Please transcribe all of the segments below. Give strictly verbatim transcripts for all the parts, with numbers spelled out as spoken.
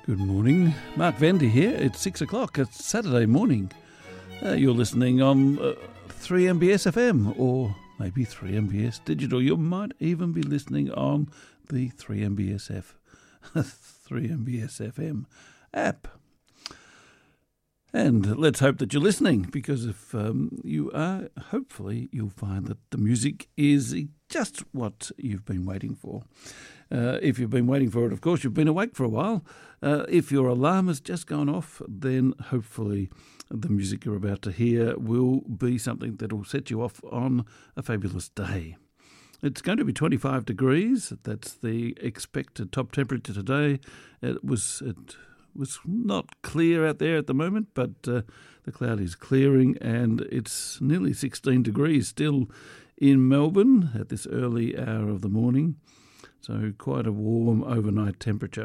Good morning. Mark Vander here. It's six o'clock. It's Saturday morning. Uh, you're listening on uh, three M B S F M or maybe three M B S Digital. You might even be listening on the three M B S F, three M B S F M app. And let's hope that you're listening, because if um, you are, hopefully you'll find that the music is just what you've been waiting for. Uh, if you've been waiting for it, of course, you've been awake for a while. Uh, if your alarm has just gone off, then hopefully the music you're about to hear will be something that will set you off on a fabulous day. It's going to be twenty-five degrees. That's the expected top temperature today. It was... It, was not clear out there at the moment, but uh, the cloud is clearing and it's nearly sixteen degrees still in Melbourne at this early hour of the morning. So quite a warm overnight temperature.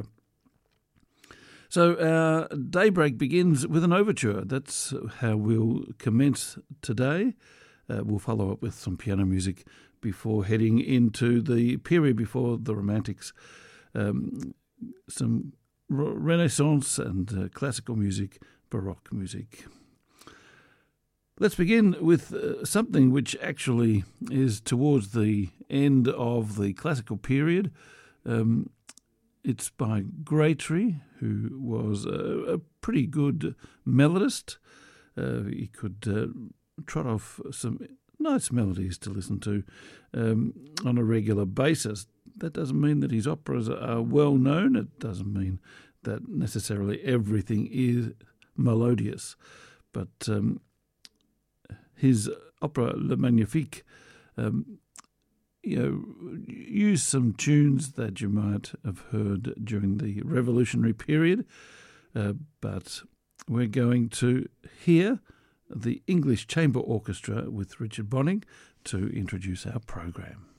So our daybreak begins with an overture. That's how we'll commence today. Uh, we'll follow up with some piano music before heading into the period before the Romantics. Um, some Renaissance and uh, classical music, Baroque music. Let's begin with uh, something which actually is towards the end of the classical period. Um, it's by Grétry, who was a, a pretty good melodist. Uh, he could uh, trot off some nice melodies to listen to um, on a regular basis. That doesn't mean that his operas are well known. It doesn't mean that necessarily everything is melodious. But um, his opera Le Magnifique, um, you know, used some tunes that you might have heard during the Revolutionary period. Uh, but we're going to hear the English Chamber Orchestra with Richard Bonynge to introduce our program.